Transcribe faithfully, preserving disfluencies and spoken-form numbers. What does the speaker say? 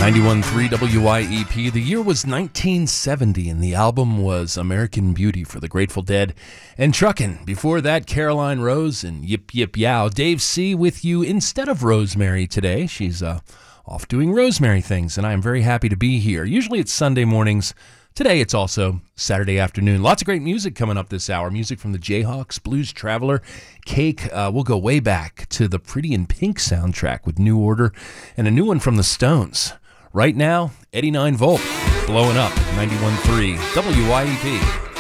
ninety-one point three W I E P. The year was nineteen seventy, and the album was American Beauty for the Grateful Dead and Truckin'. Before that, Caroline Rose and Yip Yip Yow. Dave C. with you instead of Rosemary today. She's uh, off doing Rosemary things, and I am very happy to be here. Usually it's Sunday mornings. Today it's also Saturday afternoon. Lots of great music coming up this hour. Music from the Jayhawks, Blues Traveler, Cake. Uh, we'll go way back to the Pretty in Pink soundtrack with New Order, and a new one from the Stones. Right now, eighty-nine volt, blowing up, ninety-one point three W I E P.